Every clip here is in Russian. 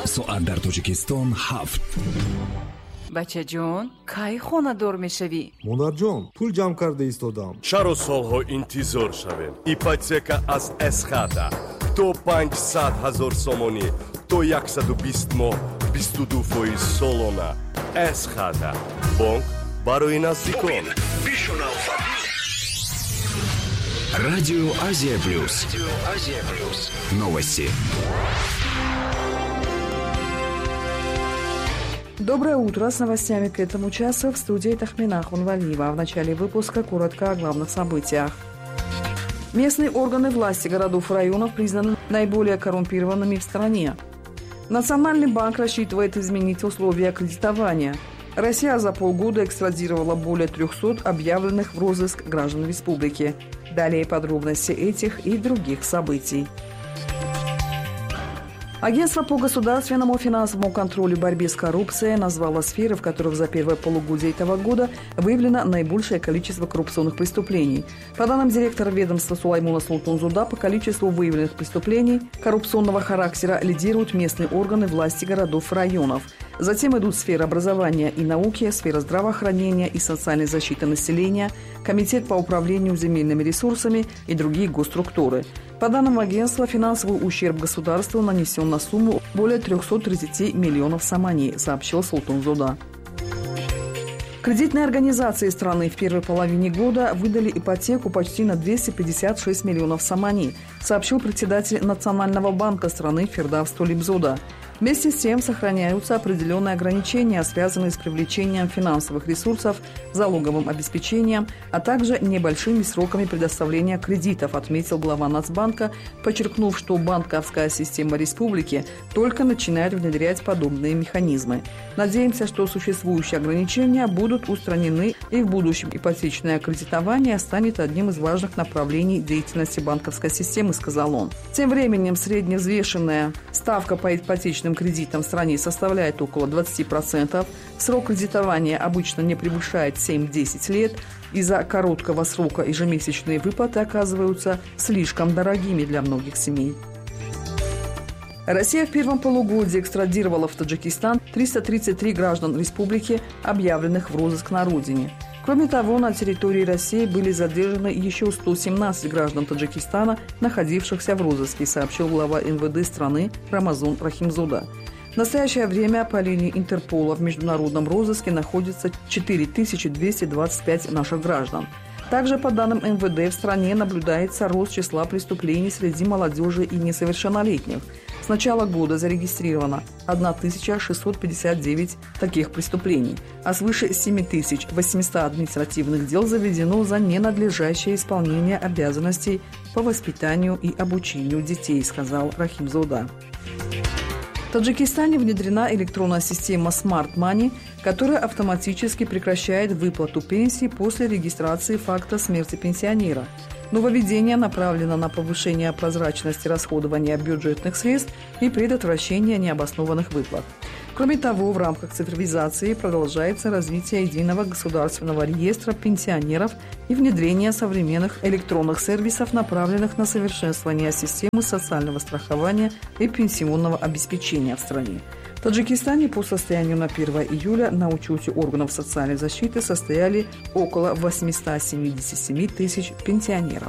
соат дар тоҷикистон 7. бачаҷон кай хонадор мешавӣ? монарҷон, пул ҷамъ карда истодам. чаро солҳо интизор шавем? ипотека аз эсхата то 500 000 сомонӣ то 120 моҳ 22% солона. эсхата бонк барои наздикон. Радио Азия Плюс. Новости. Доброе утро. С новостями к этому часу в студии Тахмина Хунвалиева. В начале выпуска коротко о главных событиях. Местные органы власти городов и районов признаны наиболее коррумпированными в стране. Национальный банк рассчитывает изменить условия кредитования. Россия за полгода экстрадировала более 300 объявленных в розыск граждан республики. Далее подробности этих и других событий. Агентство по государственному финансовому контролю и борьбе с коррупцией назвало сферы, в которых за первое полугодие этого года выявлено наибольшее количество коррупционных преступлений. По данным директора ведомства Сулаймона Султунзуда, по количеству выявленных преступлений коррупционного характера лидируют местные органы власти городов и районов. Затем идут сферы образования и науки, сфера здравоохранения и социальной защиты населения, Комитет по управлению земельными ресурсами и другие госструктуры. По данным агентства, финансовый ущерб государству нанесен на сумму более 330 миллионов сомани, сообщил Султунзуда. Кредитные организации страны в первой половине года выдали ипотеку почти на 256 миллионов сомани, сообщил председатель Национального банка страны Фирдавс Толибзода. Вместе с тем сохраняются определенные ограничения, связанные с привлечением финансовых ресурсов, залоговым обеспечением, а также небольшими сроками предоставления кредитов, отметил глава Нацбанка, подчеркнув, что банковская система республики только начинает внедрять подобные механизмы. Надеемся, что существующие ограничения будут устранены, и в будущем ипотечное кредитование станет одним из важных направлений деятельности банковской системы, сказал он. Тем временем средневзвешенная ставка по ипотечным кредитам в стране составляет около 20%. Срок кредитования обычно не превышает 7-10 лет. Из-за короткого срока ежемесячные выплаты оказываются слишком дорогими для многих семей. Россия в первом полугодии экстрадировала в Таджикистан 333 граждан республики, объявленных в розыск на родине. Кроме того, на территории России были задержаны еще 117 граждан Таджикистана, находившихся в розыске, сообщил глава МВД страны Рамазон Рахимзода. В настоящее время по линии Интерпола в международном розыске находится 4225 наших граждан. Также по данным МВД в стране наблюдается рост числа преступлений среди молодежи и несовершеннолетних. С начала года зарегистрировано 1659 таких преступлений, а свыше 7800 административных дел заведено за ненадлежащее исполнение обязанностей по воспитанию и обучению детей, сказал Рахимзода. В Таджикистане внедрена электронная система Smart Money, которая автоматически прекращает выплату пенсии после регистрации факта смерти пенсионера. Нововведение направлено на повышение прозрачности расходования бюджетных средств и предотвращение необоснованных выплат. Кроме того, в рамках цифровизации продолжается развитие единого государственного реестра пенсионеров и внедрение современных электронных сервисов, направленных на совершенствование системы социального страхования и пенсионного обеспечения в стране. В Таджикистане по состоянию на 1 июля на учете органов социальной защиты состояли около 877 тысяч пенсионеров.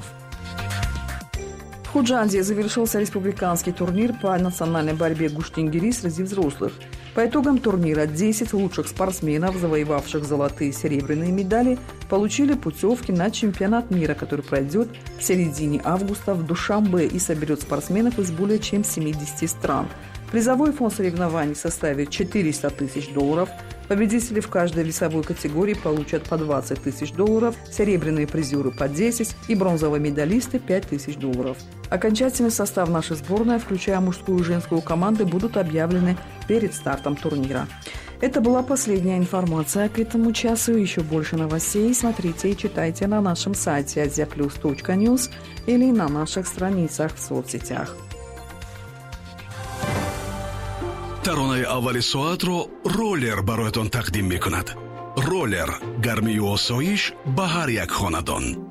В Худжанде завершился республиканский турнир по национальной борьбе гуштингири среди взрослых. По итогам турнира 10 лучших спортсменов, завоевавших золотые и серебряные медали, получили путевки на чемпионат мира, который пройдет в середине августа в Душанбе и соберет спортсменов из более чем 70 стран. Призовой фонд соревнований составит $400 тысяч. Победители в каждой весовой категории получат по $20 тысяч, серебряные призеры по 10 и бронзовые медалисты $5 тысяч. Окончательный состав нашей сборной, включая мужскую и женскую команды, будут объявлены перед стартом турнира. Это была последняя информация к этому часу. Еще больше новостей смотрите и читайте на нашем сайте aziaplus.news или на наших страницах в соцсетях. таронаи аввали соатро роллер бароятон тақдим мекунад. роллер гармию осоиш ба ҳар як хонадон.